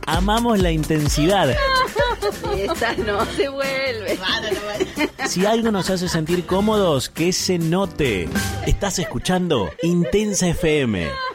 amamos la intensidad. Esta no se vuelve. Si algo nos hace sentir cómodos, que se note. Estás escuchando Intensa FM.